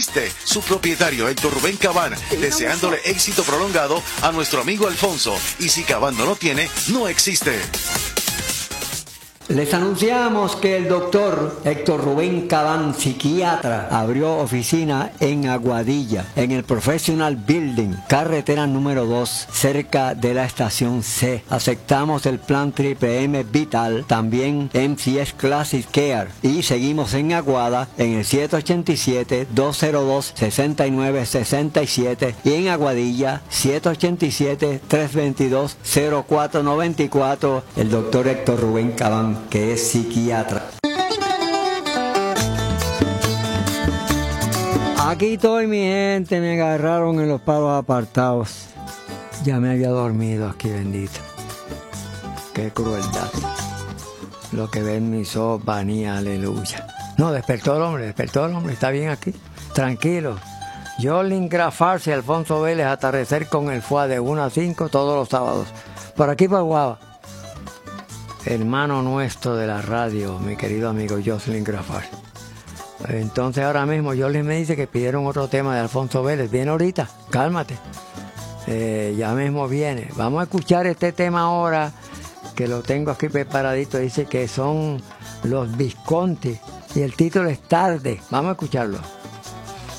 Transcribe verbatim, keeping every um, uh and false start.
Su propietario Héctor Rubén Cabán, deseándole éxito prolongado a nuestro amigo Alfonso. Y si Cabán no lo tiene, no existe. Les anunciamos que el doctor Héctor Rubén Cabán, psiquiatra, abrió oficina en Aguadilla, en el Professional Building, carretera número dos, cerca de la estación C. Aceptamos el plan Triple M Vital, también M C S Classic Care, y seguimos en Aguada en el siete ocho siete, dos cero dos, seis nueve seis siete y en Aguadilla siete ocho siete, tres dos dos, cero cuatro nueve cuatro. El doctor Héctor Rubén Cabán, que es psiquiatra. Aquí estoy, mi gente, me agarraron en los palos apartados. Ya me había dormido aquí, bendito. Qué crueldad. Lo que ven mis ojos, vanía, aleluya. No, despertó el hombre, despertó el hombre, está bien aquí. Tranquilo. Jolín Grafarse y Alfonso Vélez, atardecer con el F U A de uno a cinco todos los sábados. Por aquí por Guava. Hermano nuestro de la radio, mi querido amigo Jocelyn Grafar. Entonces ahora mismo Jocelyn me dice que pidieron otro tema de Alfonso Vélez. Viene ahorita, cálmate. Eh, ya mismo viene. Vamos a escuchar este tema ahora, que lo tengo aquí preparadito. Dice que son los Visconti y el título es Tarde. Vamos a escucharlo.